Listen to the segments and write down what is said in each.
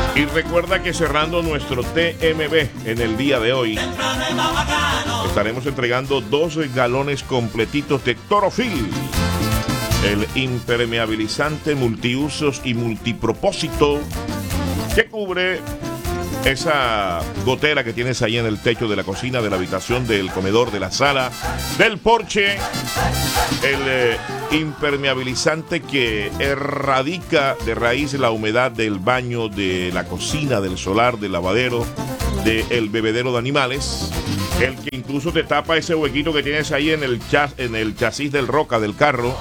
Y recuerda que cerrando nuestro TMB en el día de hoy, estaremos entregando 12 galones completitos de Torofil, el impermeabilizante multiusos y multipropósito que cubre esa gotera que tienes ahí en el techo de la cocina, de la habitación, del comedor, de la sala, del porche. El impermeabilizante que erradica de raíz la humedad del baño, de la cocina, del solar, del lavadero, del bebedero de animales. El que incluso te tapa ese huequito que tienes ahí en el chasis del Roca del carro.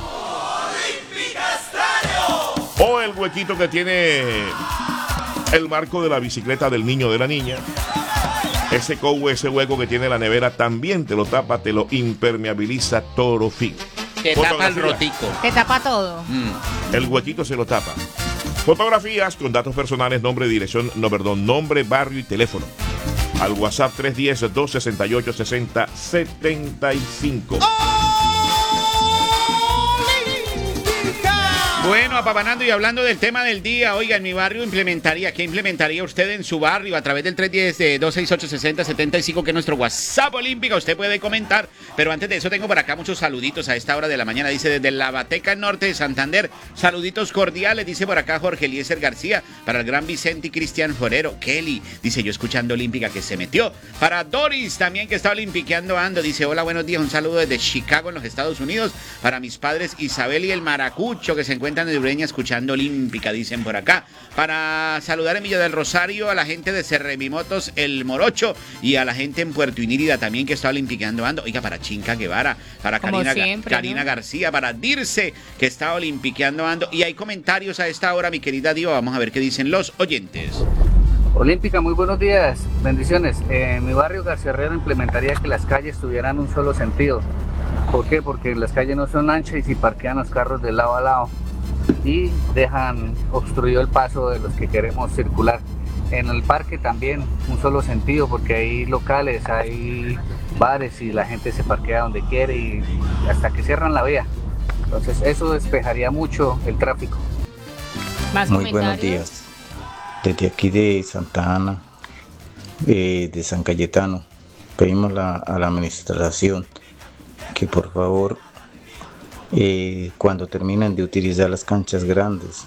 O el huequito que tiene el marco de la bicicleta del niño o de la niña. Ese hueco que tiene la nevera también te lo tapa, te lo impermeabiliza Torofil. Te tapa el rotico. Te tapa todo. El huequito se lo tapa. Fotografías con datos personales, nombre, dirección, nombre, barrio y teléfono. Al WhatsApp 310-268-6075. Bueno, apapanando y hablando del tema del día, oiga, en mi barrio ¿qué implementaría usted en su barrio? A través del 310-268-6075, que es nuestro WhatsApp Olímpica, usted puede comentar, pero antes de eso tengo por acá muchos saluditos a esta hora de la mañana, dice desde la Bateca Norte de Santander, saluditos cordiales, dice por acá Jorge Eliezer García, para el gran Vicente y Cristian Forero, Kelly, dice yo escuchando Olímpica que se metió, para Doris también que está olimpiqueando ando, dice hola, buenos días, un saludo desde Chicago en los Estados Unidos, para mis padres Isabel y el Maracucho que se encuentran de Ureña escuchando Olímpica, dicen por acá. Para saludar en Villa del Rosario a la gente de Cerremimotos, El Morocho, y a la gente en Puerto Inírida también que está olimpiqueando ando. Oiga, para Chinca Guevara, para Karina García, para Dirce que está olimpiqueando ando. Y hay comentarios a esta hora, mi querida Diva, vamos a ver qué dicen los oyentes. Olímpica, muy buenos días, bendiciones. En mi barrio García Herrera implementaría que las calles tuvieran un solo sentido. ¿Por qué? Porque las calles no son anchas y si parquean los carros de lado a lado y dejan obstruido el paso de los que queremos circular. En el parque también un solo sentido porque hay locales, hay bares y la gente se parquea donde quiere y hasta que cierran la vía. Entonces eso despejaría mucho el tráfico. Muy buenos días. Desde aquí de Santa Ana, de San Cayetano, pedimos a la administración que por favor cuando terminen de utilizar las canchas grandes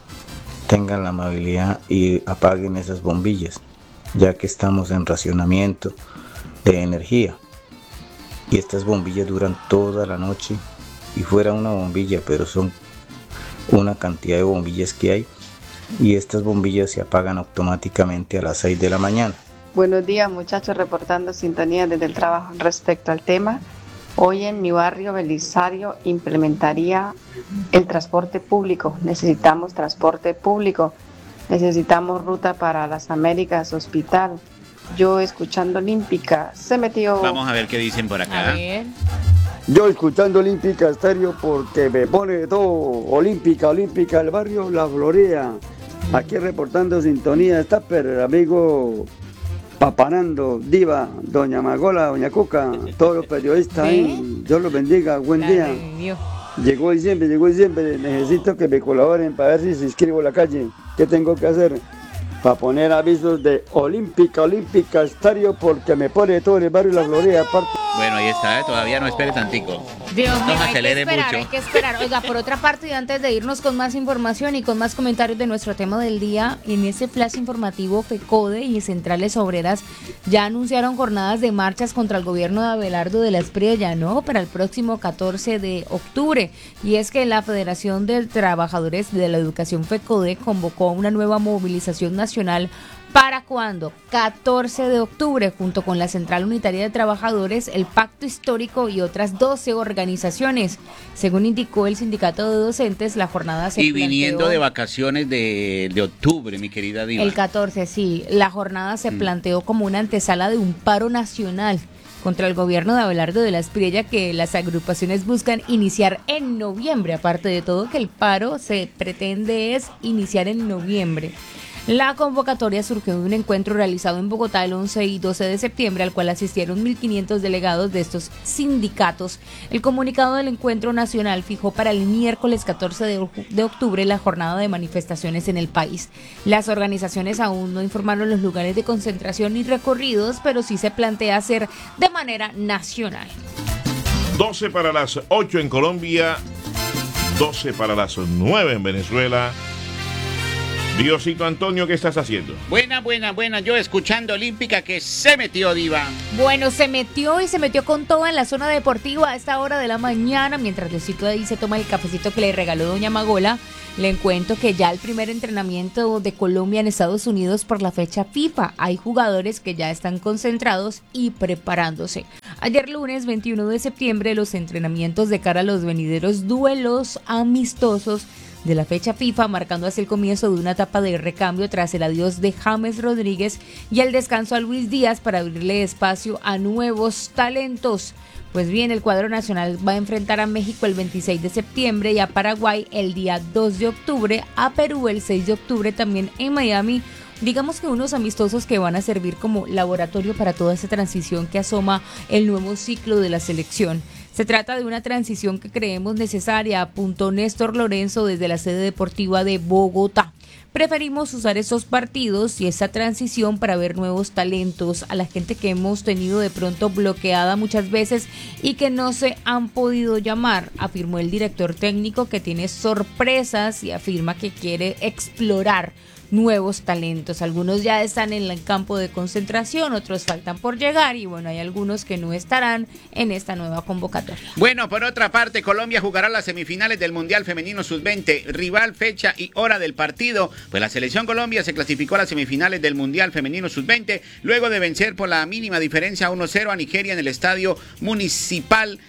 tengan la amabilidad y apaguen esas bombillas, ya que estamos en racionamiento de energía y estas bombillas duran toda la noche y fuera una bombilla, pero son una cantidad de bombillas que hay y estas bombillas se apagan automáticamente a las 6 de la mañana. Buenos días muchachos, reportando sintonía desde el trabajo respecto al tema. Hoy en mi barrio Belisario implementaría el transporte público. Necesitamos transporte público. Necesitamos ruta para las Américas, hospital. Yo escuchando Olímpica, se metió. Vamos a ver qué dicen por acá. A ver. Yo escuchando Olímpica Estéreo porque me pone todo. Olímpica, el barrio La Florida. Aquí reportando sintonía. Está el amigo Papanando, Diva, Doña Magola, Doña Cuca, todos los periodistas ahí, Dios los bendiga, buen día. Llegó diciembre, necesito que me colaboren para ver si se inscribo a la calle. ¿Qué tengo que hacer? Para poner avisos de Olímpica Estéreo porque me pone todo en el barrio La Florida aparte. Bueno, ahí está, todavía no espere tantico. Dios mío, No acelere mucho. hay que esperar. Oiga, por otra parte, y antes de irnos con más información y con más comentarios de nuestro tema del día, en ese flash informativo, FECODE y Centrales Obreras ya anunciaron jornadas de marchas contra el gobierno de Abelardo de la Espriella, ¿no? Para el próximo 14 de octubre. Y es que la Federación de Trabajadores de la Educación FECODE convocó una nueva movilización nacional. ¿Para cuándo? 14 de octubre, junto con la Central Unitaria de Trabajadores, el Pacto Histórico y otras 12 organizaciones. Según indicó el Sindicato de Docentes, la jornada se viniendo de vacaciones de octubre, mi querida Diva. El 14, sí. La jornada se planteó como una antesala de un paro nacional contra el gobierno de Abelardo de la Espriella que las agrupaciones buscan iniciar en noviembre. Aparte de todo, que el paro se pretende es iniciar en noviembre. La convocatoria surgió de un encuentro realizado en Bogotá el 11 y 12 de septiembre, al cual asistieron 1.500 delegados de estos sindicatos. El comunicado del encuentro nacional fijó para el miércoles 14 de octubre la jornada de manifestaciones en el país. Las organizaciones aún no informaron los lugares de concentración ni recorridos, pero sí se plantea hacer de manera nacional. 12 para las 8 en Colombia, 12 para las 9 en Venezuela. Diosito Antonio, ¿qué estás haciendo? Buena. Yo escuchando Olímpica que se metió, diva. Bueno, se metió con todo en la zona deportiva a esta hora de la mañana. Mientras Diosito ahí se toma el cafecito que le regaló doña Magola, le cuento que ya el primer entrenamiento de Colombia en Estados Unidos por la fecha FIFA. Hay jugadores que ya están concentrados y preparándose. Ayer lunes 21 de septiembre, los entrenamientos de cara a los venideros duelos amistosos de la fecha FIFA, marcando así el comienzo de una etapa de recambio tras el adiós de James Rodríguez y el descanso a Luis Díaz para abrirle espacio a nuevos talentos. Pues bien, el cuadro nacional va a enfrentar a México el 26 de septiembre y a Paraguay el día 2 de octubre, a Perú el 6 de octubre también en Miami. Digamos que unos amistosos que van a servir como laboratorio para toda esa transición que asoma el nuevo ciclo de la selección. Se trata de una transición que creemos necesaria, apuntó Néstor Lorenzo desde la sede deportiva de Bogotá. Preferimos usar esos partidos y esa transición para ver nuevos talentos, a la gente que hemos tenido de pronto bloqueada muchas veces y que no se han podido llamar, afirmó el director técnico, que tiene sorpresas y afirma que quiere explorar nuevos talentos. Algunos ya están en el campo de concentración, otros faltan por llegar y bueno, hay algunos que no estarán en esta nueva convocatoria. Bueno, por otra parte, Colombia jugará las semifinales del Mundial Femenino Sub-20. Rival, fecha y hora del partido. Pues la selección Colombia se clasificó a las semifinales del Mundial Femenino Sub-20 luego de vencer por la mínima diferencia 1-0 a Nigeria en el estadio municipal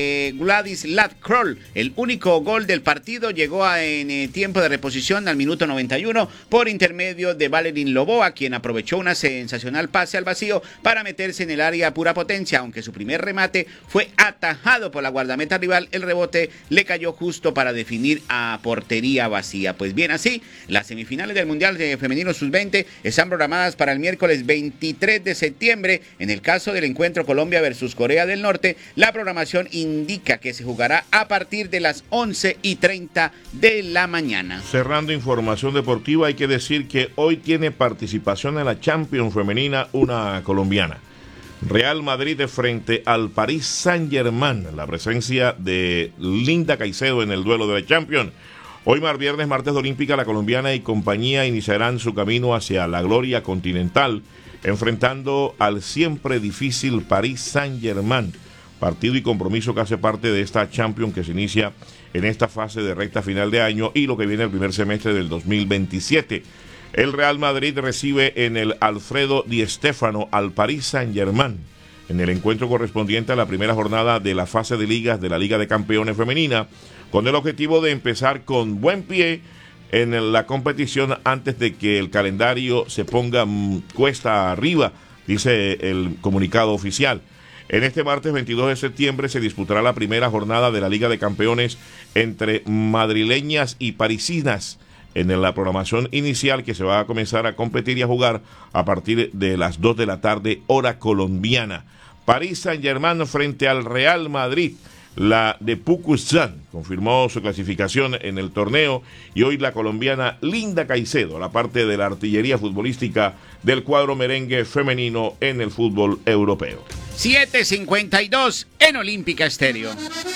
Gladys Ladcroll. El único gol del partido llegó en tiempo de reposición al minuto 91 por intermedio de Valerín Loboa, quien aprovechó una sensacional pase al vacío para meterse en el área a pura potencia. Aunque su primer remate fue atajado por la guardameta rival, el rebote le cayó justo para definir a portería vacía. Pues bien, así, las semifinales del Mundial Femenino Sub-20 están programadas para el miércoles 23 de septiembre. En el caso del encuentro Colombia versus Corea del Norte, la programación indica que se jugará a partir de las 11:30 de la mañana. Cerrando información deportiva, hay que decir que hoy tiene participación en la Champions femenina una colombiana. Real Madrid frente al Paris Saint-Germain, la presencia de Linda Caicedo en el duelo de la Champions. Hoy, viernes, martes de Olímpica, la colombiana y compañía iniciarán su camino hacia la gloria continental, enfrentando al siempre difícil Paris Saint-Germain, partido y compromiso que hace parte de esta Champions que se inicia en esta fase de recta final de año y lo que viene el primer semestre del 2027. El Real Madrid recibe en el Alfredo Di Stéfano al Paris Saint-Germain en el encuentro correspondiente a la primera jornada de la fase de ligas de la Liga de Campeones Femenina, con el objetivo de empezar con buen pie en la competición antes de que el calendario se ponga cuesta arriba, dice el comunicado oficial. En este martes 22 de septiembre se disputará la primera jornada de la Liga de Campeones entre madrileñas y parisinas en la programación inicial, que se va a comenzar a competir y a jugar a partir de las 2 de la tarde, hora colombiana. Paris Saint-Germain frente al Real Madrid. La de Pucuzán confirmó su clasificación en el torneo y hoy la colombiana Linda Caicedo, la parte de la artillería futbolística del cuadro merengue femenino en el fútbol europeo. 7:52 en Olímpica Estéreo.